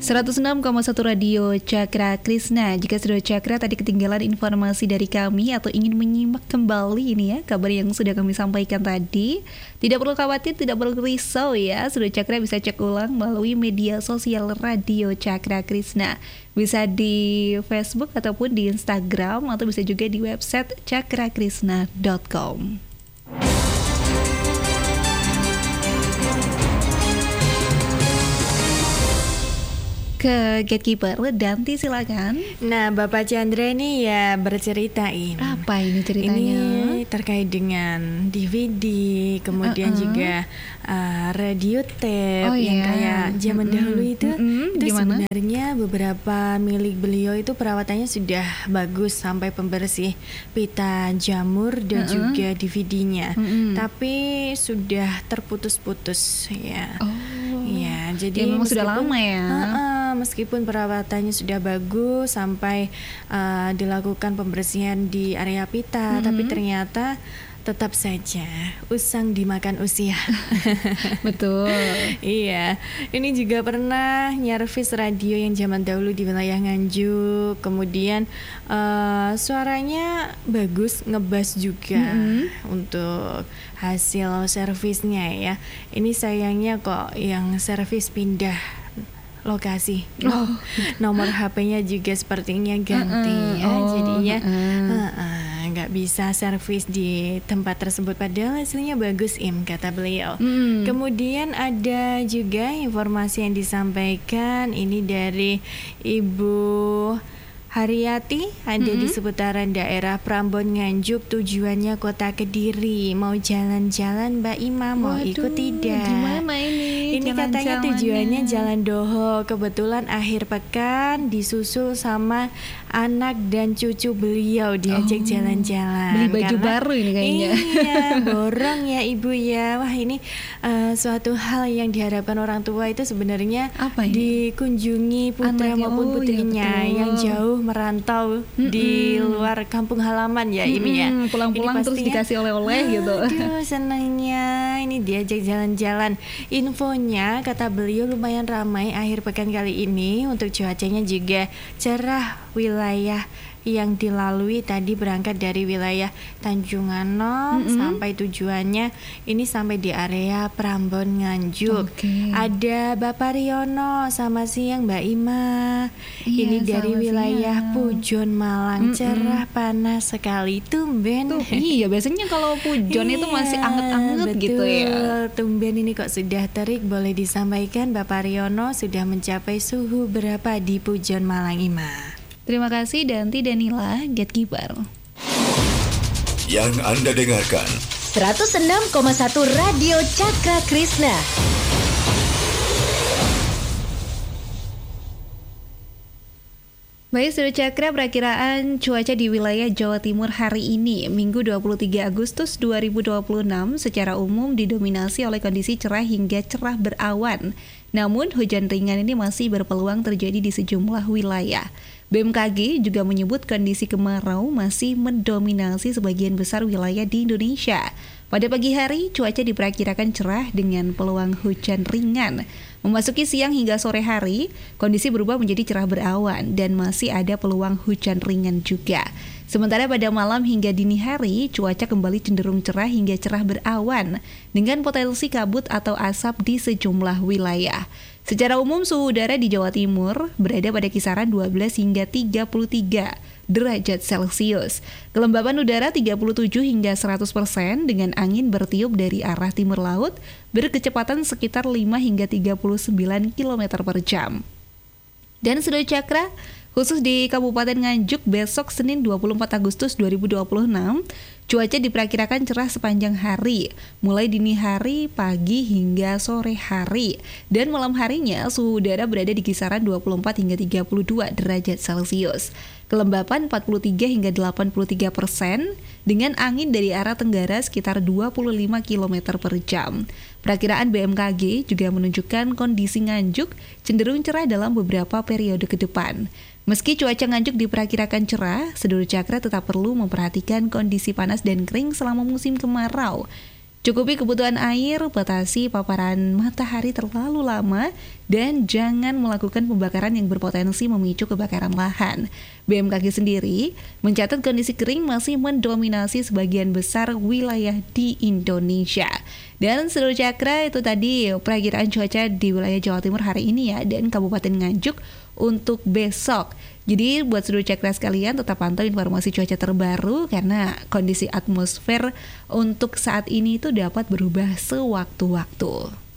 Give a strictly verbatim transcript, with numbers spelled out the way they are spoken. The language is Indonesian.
seratus enam koma satu Radio Cakra Krisna. Jika sudah Cakra tadi ketinggalan informasi dari kami atau ingin menyimak kembali ini ya kabar yang sudah kami sampaikan tadi, tidak perlu khawatir, tidak perlu risau ya. Sudah Cakra bisa cek ulang melalui media sosial Radio Cakra Krisna. Bisa di Facebook ataupun di Instagram, atau bisa juga di website cakra krisna dot com. Ke Gatekeeper, Danti silakan. Nah, Bapak Chandra ini ya berceritain. Apa ini ceritanya? Ini terkait dengan D V D, kemudian uh-uh. juga uh, radio tape oh, yang yeah. kayak zaman mm-hmm. dahulu itu. Mm-hmm. Itu Gimana? Sebenarnya beberapa milik beliau itu perawatannya sudah bagus sampai pembersih pita jamur dan uh-uh. juga D V D-nya. Mm-hmm. Tapi sudah terputus-putus ya. Oh. Ya, jadi ya, memang sudah lama ya. Uh-uh, meskipun perawatannya sudah bagus sampai uh, dilakukan pembersihan di area pita, mm-hmm. tapi ternyata tetap saja usang dimakan usia. Betul. Iya, ini juga pernah nyervis radio yang zaman dahulu di wilayah Nganjuk. Kemudian uh, suaranya bagus, ngebas juga mm-hmm. untuk hasil servisnya ya. Ini sayangnya kok yang servis pindah lokasi. Oh. Nomor H P-nya juga sepertinya ganti uh-uh. ya. Oh. Jadinya uh-uh. Uh-uh. nggak bisa servis di tempat tersebut, padahal hasilnya bagus Im, kata beliau. Mm. Kemudian ada juga informasi yang disampaikan ini dari Ibu Haryati, ada mm-hmm. di seputaran daerah Prambon Nganjuk, tujuannya kota Kediri. Mau jalan-jalan Mbak Ima, mau Waduh, ikut tidak? Gimana ini? Ini katanya tujuannya Jalan Doho. Kebetulan akhir pekan disusul sama anak dan cucu beliau, diajak oh, jalan-jalan. Beli baju karena, baru ini kayaknya. Iya, borong ya Ibu ya. Wah ini uh, suatu hal yang diharapkan orang tua itu sebenarnya apa ini? Dikunjungi putra Anaknya, maupun putrinya oh, iya, yang jauh merantau mm-mm. di luar kampung halaman ya mm-mm. ini ya. Pulang-pulang ini terus dikasih oleh-oleh gitu. Aduh senangnya ini diajak jalan-jalan. Infonya kata beliau lumayan ramai akhir pekan kali ini. Untuk cuacanya juga cerah, wilayah yang dilalui tadi berangkat dari wilayah Tanjung Anom mm-hmm. sampai tujuannya ini sampai di area Prambon Nganjuk. Okay. Ada Bapak Riono, sama siang Mbak Ima. Iya, ini dari wilayah siang. Pujon Malang, mm-hmm. cerah panas sekali, tumben. Tuh, iya biasanya kalau Pujon itu masih anget-anget gitu ya. Tumben ini kok sudah terik. Boleh disampaikan Bapak Riono sudah mencapai suhu berapa di Pujon Malang Ima? Terima kasih Danti Danila, Gatekeeper. Yang Anda dengarkan seratus enam koma satu Radio Cakra Krisna. Baik, Sudah Cakra, perakiraan cuaca di wilayah Jawa Timur hari ini, Minggu dua puluh tiga Agustus dua ribu dua puluh enam, secara umum didominasi oleh kondisi cerah hingga cerah berawan. Namun, hujan ringan ini masih berpeluang terjadi di sejumlah wilayah. B M K G juga menyebut kondisi kemarau masih mendominasi sebagian besar wilayah di Indonesia. Pada pagi hari, cuaca diperkirakan cerah dengan peluang hujan ringan. Memasuki siang hingga sore hari, kondisi berubah menjadi cerah berawan dan masih ada peluang hujan ringan juga. Sementara pada malam hingga dini hari, cuaca kembali cenderung cerah hingga cerah berawan dengan potensi kabut atau asap di sejumlah wilayah. Secara umum suhu udara di Jawa Timur berada pada kisaran dua belas hingga tiga puluh tiga derajat Celcius. Kelembapan udara tiga puluh tujuh hingga seratus persen dengan angin bertiup dari arah timur laut berkecepatan sekitar lima hingga tiga puluh sembilan kilometer per jam. Dan Sudah Cakra, khusus di Kabupaten Nganjuk besok Senin dua puluh empat Agustus dua ribu dua puluh enam, cuaca diperkirakan cerah sepanjang hari, mulai dini hari, pagi hingga sore hari. Dan malam harinya suhu udara berada di kisaran dua puluh empat hingga tiga puluh dua derajat Celcius. Kelembapan empat puluh tiga hingga delapan puluh tiga persen dengan angin dari arah tenggara sekitar dua puluh lima kilometer per jam. Perakiraan B M K G juga menunjukkan kondisi Nganjuk cenderung cerah dalam beberapa periode ke depan. Meski cuaca Nganjuk diperkirakan cerah, Sedulur Cakra tetap perlu memperhatikan kondisi panas dan kering selama musim kemarau. Cukupi kebutuhan air, batasi paparan matahari terlalu lama, dan jangan melakukan pembakaran yang berpotensi memicu kebakaran lahan. B M K G sendiri mencatat kondisi kering masih mendominasi sebagian besar wilayah di Indonesia. Dan seluruh Cakra, itu tadi perakiraan cuaca di wilayah Jawa Timur hari ini ya, dan Kabupaten Nganjuk untuk besok. Jadi buat seluruh Cakra sekalian tetap pantau informasi cuaca terbaru karena kondisi atmosfer untuk saat ini itu dapat berubah sewaktu-waktu.